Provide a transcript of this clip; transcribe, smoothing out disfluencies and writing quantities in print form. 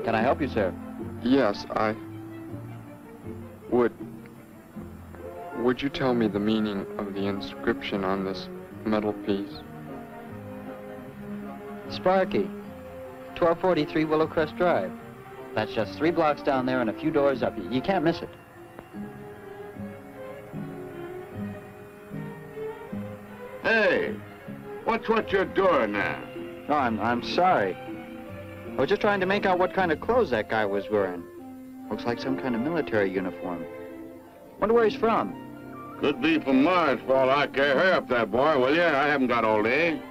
Can I help you, sir? Yes, Would you tell me the meaning of the inscription on this metal piece? Sparky, 1243 Willowcrest Drive. That's just 3 blocks down there and a few doors up. You can't miss it. Hey, watch what you're doing now. No, I'm sorry. I was just trying to make out what kind of clothes that guy was wearing. Looks like some kind of military uniform. Wonder where he's from. Could be from Mars for all I care. Hurry up there, boy, will you? I haven't got all day.